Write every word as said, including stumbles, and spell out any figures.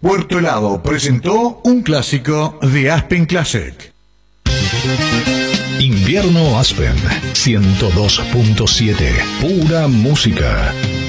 Puerto Helado presentó un clásico de Aspen Classic. Invierno Aspen ciento dos punto siete, pura música.